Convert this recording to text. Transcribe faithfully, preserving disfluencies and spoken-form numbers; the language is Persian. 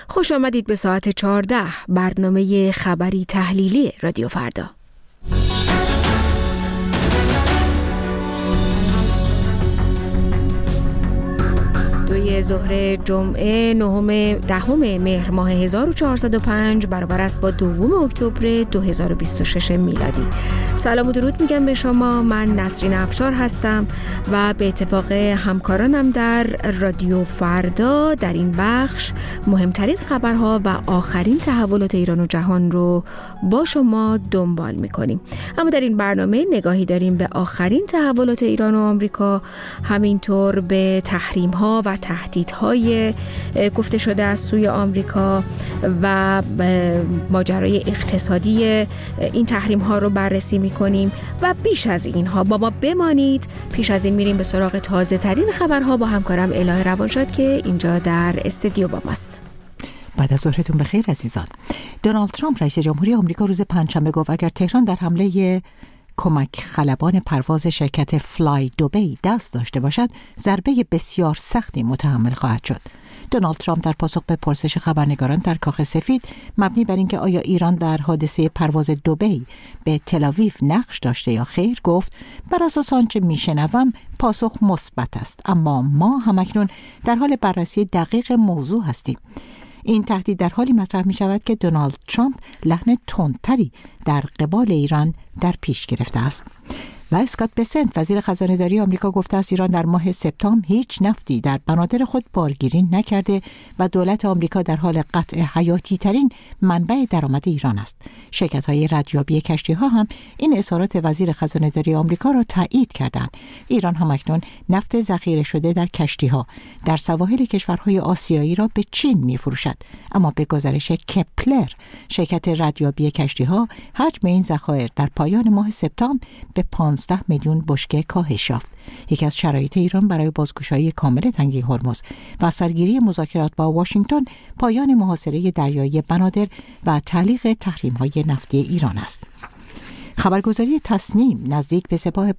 خوش آمدید به ساعت چهارده، برنامه خبری تحلیلی رادیو فردا. دوی ظهر جمعه نهم دهم مهر ماه هزار و چهارصد و پنج برابر است با دوم اکتبر دو هزار و بیست و شش میلادی. سلام و درود میگم به شما. من نسرین افشار هستم و به اتفاق همکارانم در رادیو فردا در این بخش مهمترین خبرها و آخرین تحولات ایران و جهان رو با شما دنبال میکنیم. اما در این برنامه نگاهی داریم به آخرین تحولات ایران و آمریکا، همینطور به تحریم ها و تهدیدهای گفته شده از سوی آمریکا و ماجرای اقتصادی این تحریم ها رو بررسی میکنیم و بیش از اینها با ما بمانید. پیش از این میریم به سراغ تازه ترین خبرها با همکارم الهه روانشاد که اینجا در استودیو با ماست. بعد از ظهرتون بخیر عزیزان. دونالد ترامپ رئیس جمهوری آمریکا روز پنجشنبه گفت اگر تهران در حمله کمک خلبان پرواز شرکت فلای دبی دست داشته باشد، ضربه بسیار سختی متحمل خواهد شد. دونالد ترامپ در پاسخ به پرسش خبرنگاران در کاخ سفید مبنی بر اینکه آیا ایران در حادثه پرواز دبی به تل‌آویو نقش داشته یا خیر، گفت بر اساس آنچه میشنوم پاسخ مثبت است، اما ما همکنون در حال بررسی دقیق موضوع هستیم. این تهدید در حالی مطرح می شود که دونالد ترامپ لحن تندتری در قبال ایران در پیش گرفته است. و اسکات بسنت وزیر خزانه‌داری آمریکا گفته است ایران در ماه سپتامبر هیچ نفتی در بنادر خود بارگیری نکرده و دولت آمریکا در حال قطع حیاتی ترین منبع درآمد ایران است. شرکت‌های ردیابی کشتی‌ها هم این اظهارات وزیر خزانه‌داری آمریکا را تایید کردند. ایران هم اکنون نفت ذخیره شده در کشتی‌ها در سواحل کشورهای آسیایی را به چین می‌فروشد، اما به گزارش کپلر شرکت ردیابی کشتی‌ها حجم این ذخایر در پایان ماه سپتامبر به پانزده میلیون بشکه کاهش یافت. یکی از شرایط ایران برای بازگشایی کامل تنگه هرمز و سرگیری مذاکرات با واشنگتن پایان محاصره دریایی بنادر و تعلیق تحریم‌های نفتی ایران است. خبرگزاری تصنیم نزدیک به سپاه